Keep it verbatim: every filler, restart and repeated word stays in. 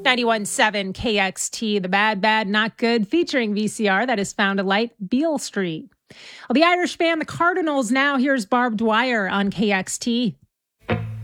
ninety-one point seven K X T, The Bad, Bad, Not Good, featuring V C R that is found at Light Beale Street. Well, the Irish band The Cardinals now. Here's Barb Dwyer on K X T.